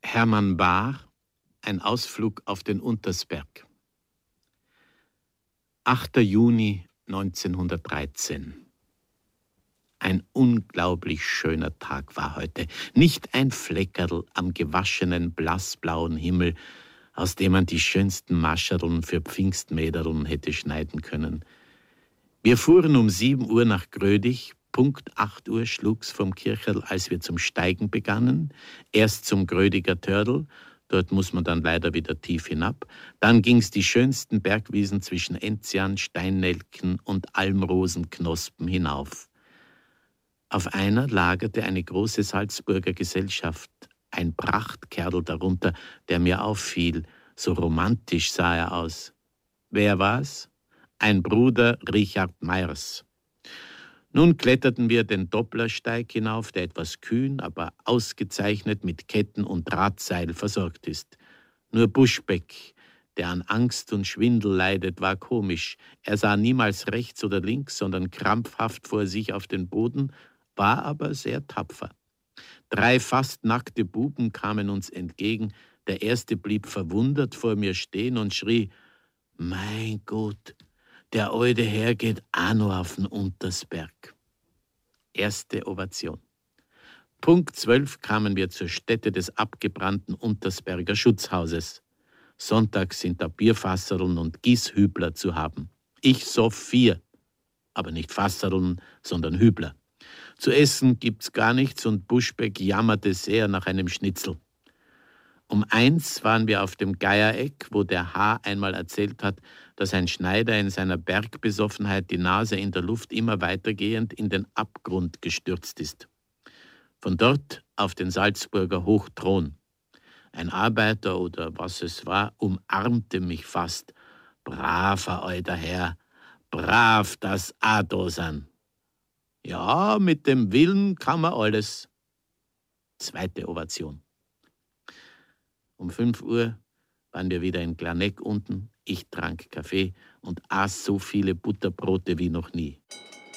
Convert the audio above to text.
Hermann Bahr, ein Ausflug auf den Untersberg. 8. Juni 1913. Ein unglaublich schöner Tag war heute. Nicht ein Fleckerl am gewaschenen blassblauen Himmel, aus dem man die schönsten Mascherln für Pfingstmäderln hätte schneiden können. Wir fuhren um 7 Uhr nach Grödig. Punkt 8 Uhr schlug's vom Kircherl, als wir zum Steigen begannen. Erst zum Grödiger Tördl, dort muss man dann leider wieder tief hinab. Dann ging's die schönsten Bergwiesen zwischen Enzian, Steinnelken und Almrosenknospen hinauf. Auf einer lagerte eine große Salzburger Gesellschaft, ein Prachtkerl darunter, der mir auffiel. So romantisch sah er aus. Wer war's? Ein Bruder Richard Meyers. Nun kletterten wir den Dopplersteig hinauf, der etwas kühn, aber ausgezeichnet mit Ketten und Drahtseil versorgt ist. Nur Buschbeck, der an Angst und Schwindel leidet, war komisch. Er sah niemals rechts oder links, sondern krampfhaft vor sich auf den Boden, war aber sehr tapfer. 3 fast nackte Buben kamen uns entgegen. Der erste blieb verwundert vor mir stehen und schrie: »Mein Gott, der alte Herr geht auch noch auf den Untersberg.« Erste Ovation. Punkt 12 kamen wir zur Stätte des abgebrannten Untersberger Schutzhauses. Sonntags sind da Bierfasserln und Gießhübler zu haben. Ich soff 4, aber nicht Fasserln, sondern Hübler. Zu essen gibt's gar nichts und Buschbeck jammerte sehr nach einem Schnitzel. Um 1 waren wir auf dem Geiereck, wo der H. einmal erzählt hat, dass ein Schneider in seiner Bergbesoffenheit die Nase in der Luft immer weitergehend in den Abgrund gestürzt ist. Von dort auf den Salzburger Hochthron. Ein Arbeiter oder was es war, umarmte mich fast. »Braver alter Herr, brav, dass auch da sind.« »Ja, mit dem Willen kann man alles.« Zweite Ovation. Um 5 Uhr waren wir wieder in Glaneck unten. Ich trank Kaffee und aß so viele Butterbrote wie noch nie.